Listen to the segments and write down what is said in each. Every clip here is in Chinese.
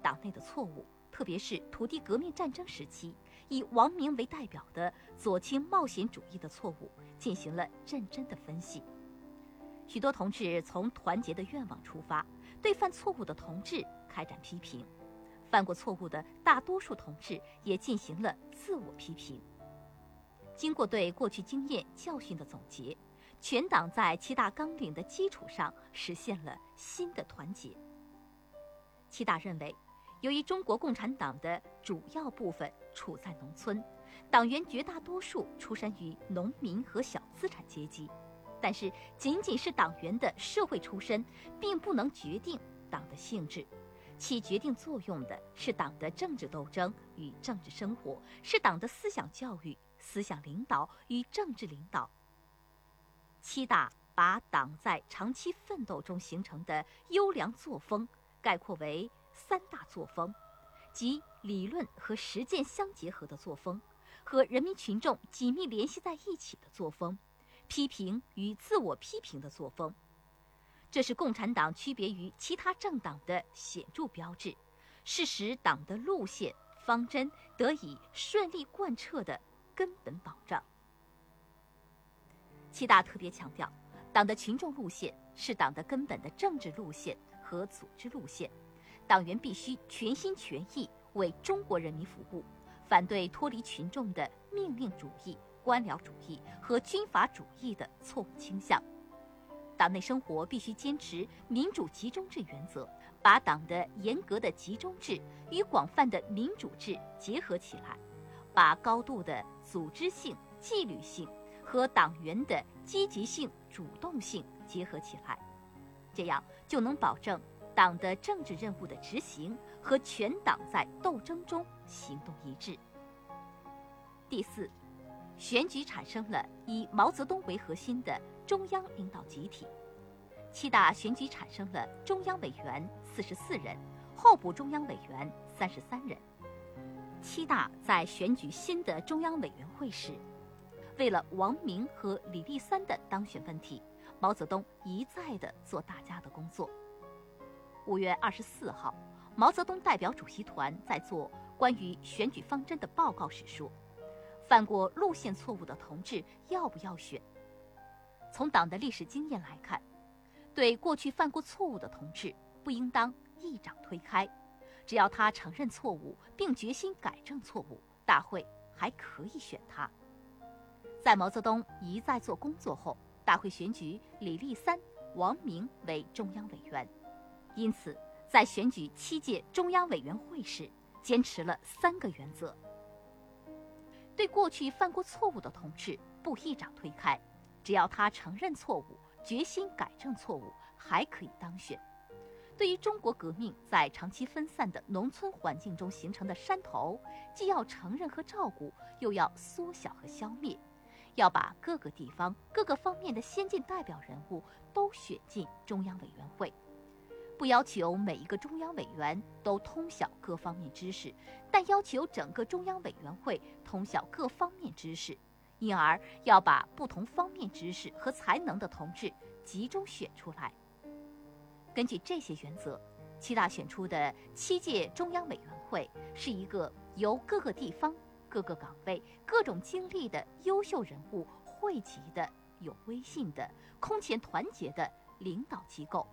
党内的错误，特别是土地革命战争时期以王明为代表的左倾冒险主义的错误进行了认真的分析。许多同志从团结的愿望出发，对犯错误的同志开展批评，犯过错误的大多数同志也进行了自我批评。经过对过去经验教训的总结，全党在7大纲领的基础上实现了新的团结。7大认为，由于中国共产党的主要部分处在农村，党员绝大多数出身于农民和小资产阶级，但是仅仅是党员的社会出身并不能决定党的性质，起决定作用的是党的政治斗争与政治生活，是党的思想教育、思想领导与政治领导。7大把党在长期奋斗中形成的优良作风概括为3大作风，即理论和实践相结合的作风，和人民群众紧密联系在一起的作风，批评与自我批评的作风。这是共产党区别于其他政党的显著标志，是使党的路线方针得以顺利贯彻的根本保障。7大特别强调，党的群众路线是党的根本的政治路线和组织路线，党员必须全心全意为中国人民服务，反对脱离群众的命令主义、官僚主义和军阀主义的错误倾向。党内生活必须坚持民主集中制原则，把党的严格的集中制与广泛的民主制结合起来，把高度的组织性、纪律性和党员的积极性、主动性结合起来，这样就能保证党的政治任务的执行和全党在斗争中行动一致。第4，选举产生了以毛泽东为核心的中央领导集体。7大选举产生了中央委员44人，候补中央委员33人。7大在选举新的中央委员会时，为了王明和李立三的当选问题，毛泽东一再地做大家的工作。5月24号，毛泽东代表主席团在做关于选举方针的报告时说，犯过路线错误的同志要不要选？从党的历史经验来看，对过去犯过错误的同志不应当一掌推开，只要他承认错误并决心改正错误，大会还可以选他。在毛泽东一再做工作后，大会选举李立三、王明为中央委员，因此在选举7届中央委员会时坚持了3个原则：对过去犯过错误的同志不一掌推开，只要他承认错误、决心改正错误，还可以当选；对于中国革命在长期分散的农村环境中形成的山头，既要承认和照顾，又要缩小和消灭，要把各个地方、各个方面的先进代表人物都选进中央委员会。不要求每一个中央委员都通晓各方面知识，但要求整个中央委员会通晓各方面知识，因而要把不同方面知识和才能的同志集中选出来。根据这些原则，7大选出的7届中央委员会是一个由各个地方、各个岗位、各种经历的优秀人物汇集的、有威信的、空前团结的领导机构。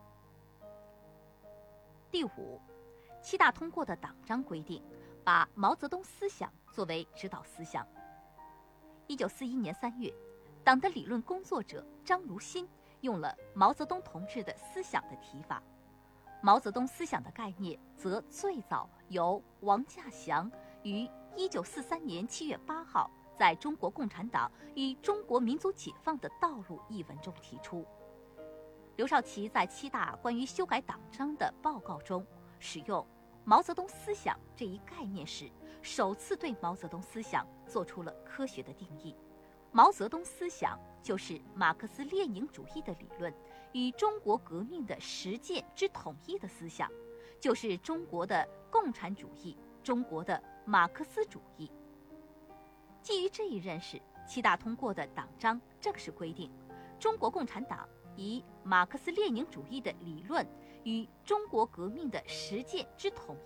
第5， 7大通过的党章规定，把毛泽东思想作为指导思想。1941年3月，党的理论工作者张如新用了毛泽东同志的思想的提法。毛泽东思想的概念则最早由王稼祥于1943年7月8号在《中国共产党与中国民族解放的道路》一文中提出。刘少奇在7大关于修改党章的报告中使用毛泽东思想这一概念时，首次对毛泽东思想做出了科学的定义。毛泽东思想就是马克思列宁主义的理论与中国革命的实践之统一的思想，就是中国的共产主义，中国的马克思主义。基于这一认识，7大通过的党章正式规定，中国共产党以马克思列宁主义的理论与中国革命的实践之统